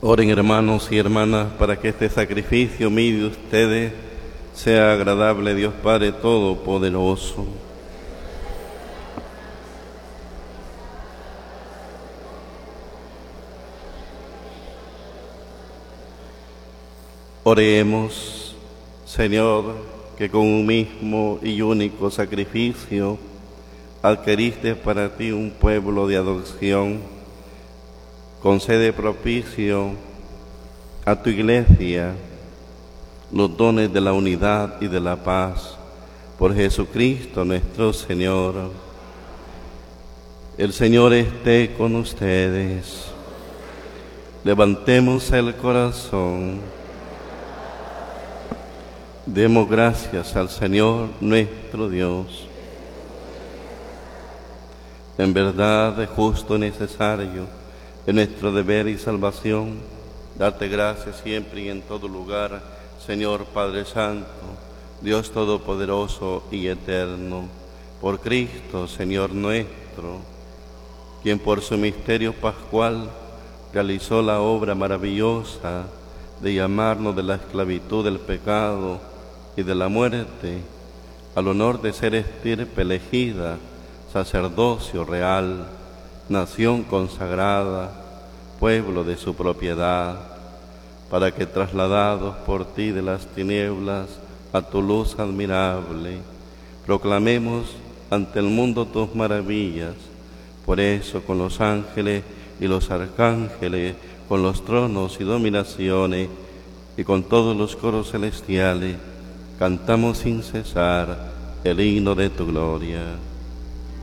Oren, hermanos y hermanas, para que este sacrificio mío de ustedes sea agradable a Dios Padre Todopoderoso. Oremos. Señor, que con un mismo y único sacrificio adquiriste para ti un pueblo de adopción, concede propicio a tu Iglesia los dones de la unidad y de la paz, por Jesucristo nuestro Señor. El Señor esté con ustedes. Levantemos el corazón. Demos gracias al Señor nuestro Dios. En verdad es justo y necesario, es nuestro deber y salvación, darte gracias siempre y en todo lugar, Señor Padre Santo, Dios Todopoderoso y Eterno, por Cristo, Señor nuestro, quien por su misterio pascual realizó la obra maravillosa de llamarnos de la esclavitud del pecado y de la muerte al honor de ser estirpe elegida, sacerdocio real, nación consagrada, pueblo de su propiedad, para que trasladados por ti de las tinieblas a tu luz admirable, proclamemos ante el mundo tus maravillas. Por eso con los ángeles y los arcángeles, con los tronos y dominaciones, y con todos los coros celestiales, cantamos sin cesar el himno de tu gloria.